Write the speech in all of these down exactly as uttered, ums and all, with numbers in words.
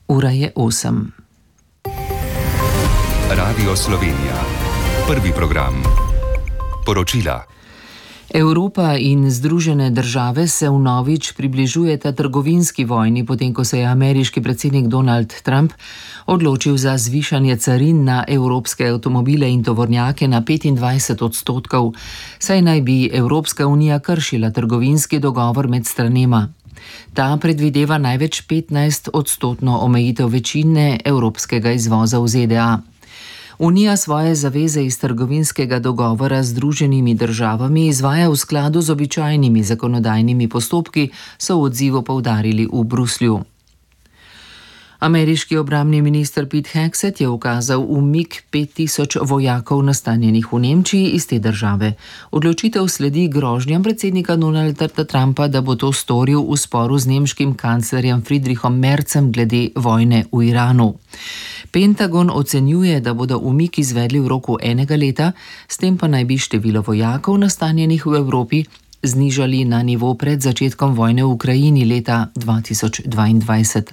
Ura je osem. Radio Slovenija. Prvi program. Poročila. Evropa in Združene države se vnovič približujeta trgovinski vojni, potem ko se je ameriški predsednik Donald Trump odločil za zvišanje carin na evropske avtomobile in tovornjake na petindvajset odstotkov, saj naj bi Evropska unija kršila trgovinski dogovor med stranema. Ta predvideva največ petnajst odstotno omejitev večine evropskega izvoza v ZDA. Unija svoje zaveze iz trgovinskega dogovora z Združenimi državami izvaja v skladu z običajnimi zakonodajnimi postopki, so v odzivu poudarili v Bruslju. Ameriški obrambni minister Pete Hegseth je ukazal umik pet tisoč vojakov nastanjenih v Nemčiji iz te države. Odločitev sledi grožnjam predsednika Donalda Trumpa, da bo to storil v sporu z nemškim kanclerjem Friedrichom Merzem glede vojne v Iranu. Pentagon ocenjuje, da bodo umik izvedli v roku enega leta, s tem pa naj bi število vojakov nastanjenih v Evropi znižali na nivo pred začetkom vojne v Ukrajini leta dva tisoč dvaindvajset.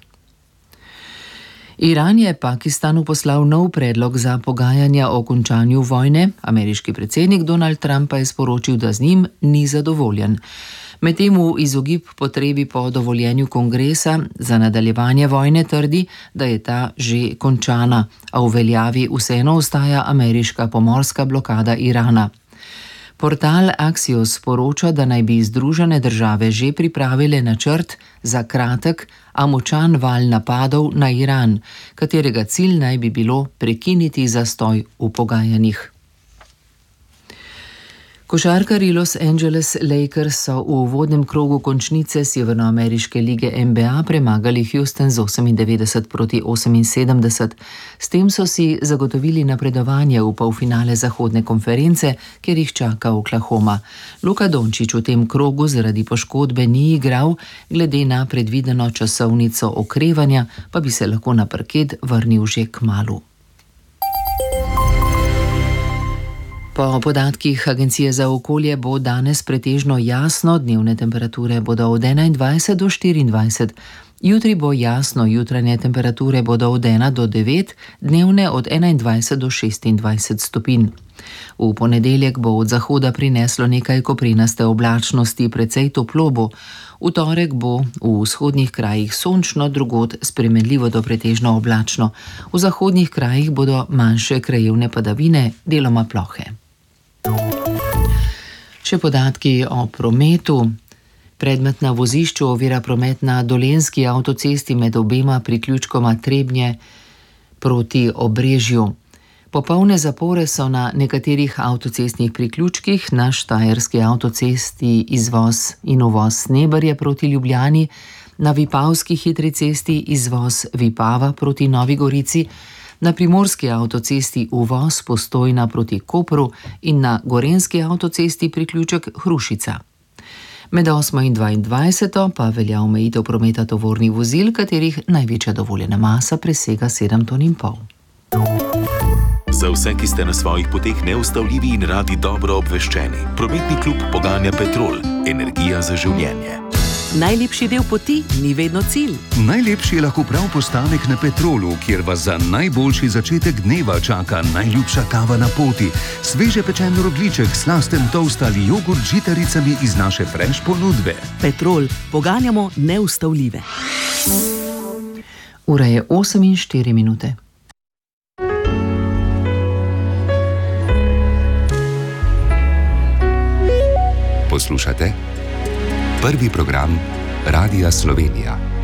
Iran je Pakistanu poslal nov predlog za pogajanja o končanju vojne. Ameriški predsednik Donald Trump pa je sporočil, da z njim ni zadovoljen. Medtem v izogib potrebi po dovoljenju kongresa za nadaljevanje vojne trdi, da je ta že končana, a v veljavi vseeno ostaja ameriška pomorska blokada Irana. Portal Axios poroča, da naj bi Združene države že pripravile načrt za kratek, a močan val napadov na Iran, katerega cilj naj bi bilo prekiniti zastoj v pogajanjih. Košarkarji Los Angeles Lakers so v uvodnem krogu končnice severnoameriške lige N B A premagali Houston z osemindevetdeset proti oseminsedemdeset. S tem so si zagotovili napredovanje v polfinale zahodne konference, kjer jih čaka Oklahoma. Luka Dončić v tem krogu zaradi poškodbe ni igral, glede na predvideno časovnico okrevanja pa bi se lahko na parket vrnil že kmalu. Po podatkih Agencije za okolje bo danes pretežno jasno, dnevne temperature bodo od enaindvajset do štiriindvajset. Jutri bo jasno, jutranje temperature bodo od ena do devet, dnevne od enaindvajset do šestindvajset stopinj. V ponedeljek bo od zahoda prineslo nekaj koprenaste oblačnosti, precej toplo bo. V torek bo v vzhodnih krajih sončno, drugod spremenljivo do pretežno oblačno. V zahodnih krajih bodo manjše krajevne padavine, deloma plohe. Še podatki o prometu. Predmet na vozišču ovira promet na Dolenjski avtocesti med obema priključkoma Trebnje proti Obrežju. Popolne zapore so na nekaterih avtocestnih priključkih, na Štajerski avtocesti izvoz in uvoz Sneberje proti Ljubljani, na Vipavski hitri cesti izvoz Vipava proti Novi Gorici, na Primorski avtocesti uvoz Postojna proti Kopru in na Gorenjski avtocesti priključek Hrušica. Med osmo in dvaindvajseto pa velja omejitev prometa tovornih vozil, katerih največja dovoljena masa presega sedem ton in pol. Za vse, ki ste na svojih poteh neustavljivi in radi dobro obveščeni, prometni klub poganja Petrol, energija za življenje. Najlepši del poti ni vedno cilj. Najlepši je lahko prav postanek na Petrolu, kjer vas za najboljši začetek dneva čaka najljubša kava na poti, sveže pečen rogljiček, slasten toast ali jogurt z žitaricami iz naše fresh ponudbe. Petrol, poganjamo neustavljive. Ura je osem in štiri minute. Poslušate? Prvi program Radia Slovenija.